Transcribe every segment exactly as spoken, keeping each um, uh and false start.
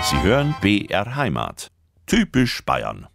Sie hören B R Heimat. Typisch Bayern.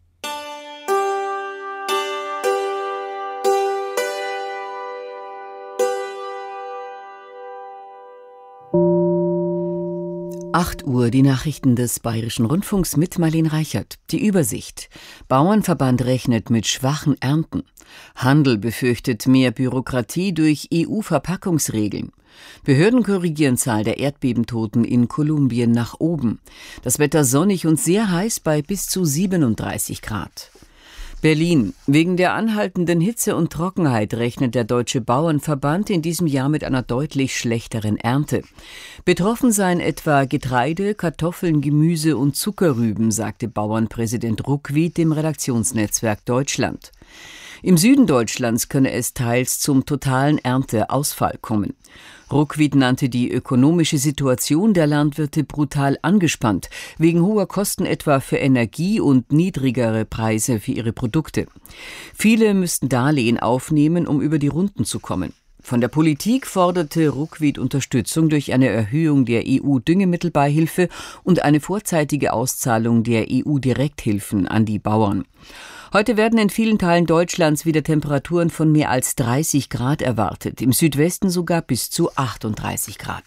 acht Uhr, die Nachrichten des Bayerischen Rundfunks mit Marlene Reichert. Die Übersicht. Bauernverband rechnet mit schwachen Ernten. Handel befürchtet mehr Bürokratie durch E U-Verpackungsregeln. Behörden korrigieren Zahl der Erdbebentoten in Kolumbien nach oben. Das Wetter sonnig und sehr heiß bei bis zu siebenunddreißig Grad. Berlin. Wegen der anhaltenden Hitze und Trockenheit rechnet der Deutsche Bauernverband in diesem Jahr mit einer deutlich schlechteren Ernte. Betroffen seien etwa Getreide, Kartoffeln, Gemüse und Zuckerrüben, sagte Bauernpräsident Ruckwied dem Redaktionsnetzwerk Deutschland. Im Süden Deutschlands könne es teils zum totalen Ernteausfall kommen. Ruckwied nannte die ökonomische Situation der Landwirte brutal angespannt, wegen hoher Kosten etwa für Energie und niedrigere Preise für ihre Produkte. Viele müssten Darlehen aufnehmen, um über die Runden zu kommen. Von der Politik forderte Ruckwied Unterstützung durch eine Erhöhung der E U-Düngemittelbeihilfe und eine vorzeitige Auszahlung der E U-Direkthilfen an die Bauern. Heute werden in vielen Teilen Deutschlands wieder Temperaturen von mehr als dreißig Grad erwartet, im Südwesten sogar bis zu achtunddreißig Grad.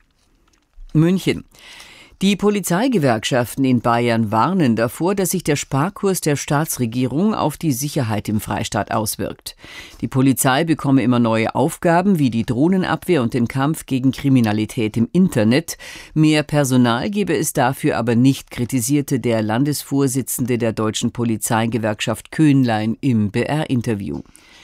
München. Die Polizeigewerkschaften in Bayern warnen davor, dass sich der Sparkurs der Staatsregierung auf die Sicherheit im Freistaat auswirkt. Die Polizei bekomme immer neue Aufgaben wie die Drohnenabwehr und den Kampf gegen Kriminalität im Internet. Mehr Personal gebe es dafür aber nicht, kritisierte der Landesvorsitzende der Deutschen Polizeigewerkschaft Köhnlein im B R-Interview.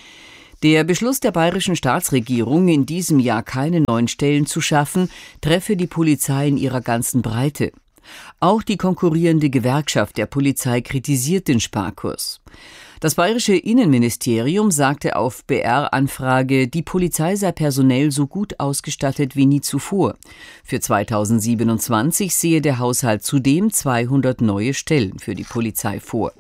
Der Beschluss der bayerischen Staatsregierung, in diesem Jahr keine neuen Stellen zu schaffen, treffe die Polizei in ihrer ganzen Breite. Auch die konkurrierende Gewerkschaft der Polizei kritisiert den Sparkurs. Das bayerische Innenministerium sagte auf B R-Anfrage, die Polizei sei personell so gut ausgestattet wie nie zuvor. Für zweitausendsiebenundzwanzig sehe der Haushalt zudem zweihundert neue Stellen für die Polizei vor.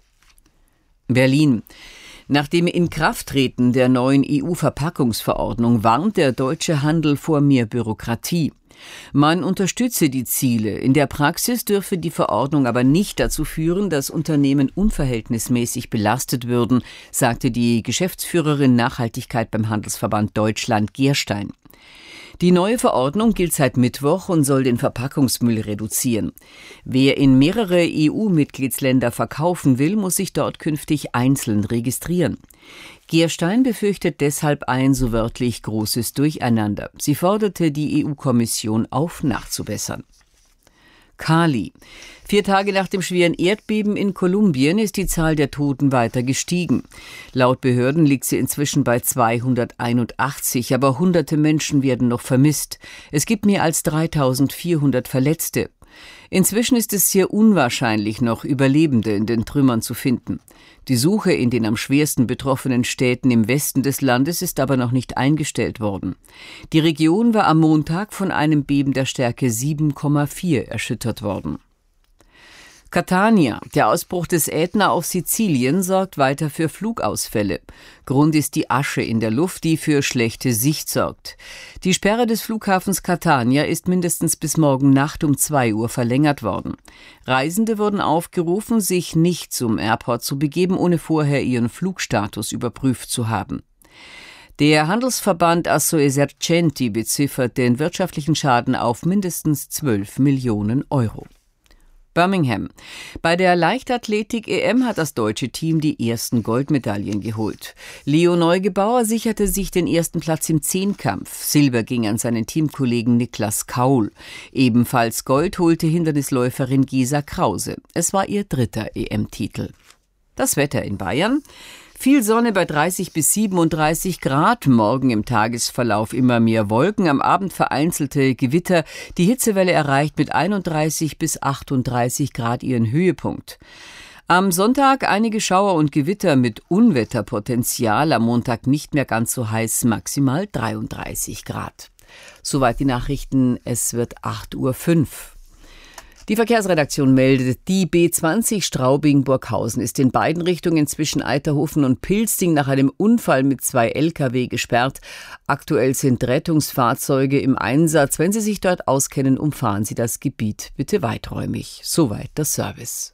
Berlin. Nach dem Inkrafttreten der neuen E U-Verpackungsverordnung warnt der deutsche Handel vor mehr Bürokratie. Man unterstütze die Ziele. In der Praxis dürfe die Verordnung aber nicht dazu führen, dass Unternehmen unverhältnismäßig belastet würden, sagte die Geschäftsführerin Nachhaltigkeit beim Handelsverband Deutschland Gerstein. Die neue Verordnung gilt seit Mittwoch und soll den Verpackungsmüll reduzieren. Wer in mehrere E U-Mitgliedsländer verkaufen will, muss sich dort künftig einzeln registrieren. Gerstein befürchtet deshalb ein, so wörtlich, großes Durcheinander. Sie forderte die E U-Kommission auf, nachzubessern. Cali. Vier Tage nach dem schweren Erdbeben in Kolumbien ist die Zahl der Toten weiter gestiegen. Laut Behörden liegt sie inzwischen bei zweihunderteinundachtzig, aber hunderte Menschen werden noch vermisst. Es gibt mehr als dreitausendvierhundert Verletzte. Inzwischen ist es sehr unwahrscheinlich, noch Überlebende in den Trümmern zu finden. Die Suche in den am schwersten betroffenen Städten im Westen des Landes ist aber noch nicht eingestellt worden. Die Region war am Montag von einem Beben der Stärke sieben Komma vier erschüttert worden. Catania. Der Ausbruch des Ätna auf Sizilien sorgt weiter für Flugausfälle. Grund ist die Asche in der Luft, die für schlechte Sicht sorgt. Die Sperre des Flughafens Catania ist mindestens bis morgen Nacht um zwei Uhr verlängert worden. Reisende wurden aufgerufen, sich nicht zum Airport zu begeben, ohne vorher ihren Flugstatus überprüft zu haben. Der Handelsverband Assoesercenti beziffert den wirtschaftlichen Schaden auf mindestens zwölf Millionen Euro. Birmingham. Bei der Leichtathletik-E M hat das deutsche Team die ersten Goldmedaillen geholt. Leo Neugebauer sicherte sich den ersten Platz im Zehnkampf. Silber ging an seinen Teamkollegen Niklas Kaul. Ebenfalls Gold holte Hindernisläuferin Gesa Krause. Es war ihr dritter E M-Titel. Das Wetter in Bayern. Viel Sonne bei dreißig bis siebenunddreißig Grad, morgen im Tagesverlauf immer mehr Wolken, am Abend vereinzelte Gewitter. Die Hitzewelle erreicht mit einunddreißig bis achtunddreißig Grad ihren Höhepunkt. Am Sonntag einige Schauer und Gewitter mit Unwetterpotenzial, am Montag nicht mehr ganz so heiß, maximal dreiunddreißig Grad. Soweit die Nachrichten, es wird acht Uhr fünf. Die Verkehrsredaktion meldet, die B zwanzig Straubing-Burghausen ist in beiden Richtungen zwischen Eiterhofen und Pilsting nach einem Unfall mit zwei L K W gesperrt. Aktuell sind Rettungsfahrzeuge im Einsatz. Wenn Sie sich dort auskennen, umfahren Sie das Gebiet bitte weiträumig. Soweit das Service.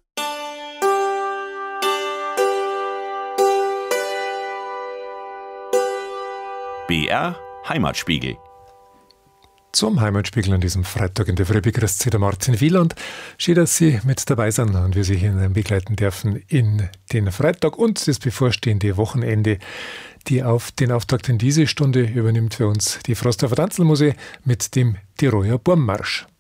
B R Heimatspiegel. Zum Heimatspiegel an diesem Freitag in der Früh begrüßt Sie der Martin Wieland. Schön, dass Sie mit dabei sind und wir Sie hier begleiten dürfen in den Freitag und das bevorstehende Wochenende. Die auf, den Auftakt in diese Stunde übernimmt für uns die Frosthofer Tanzelmusik mit dem Tiroler Burmmarsch.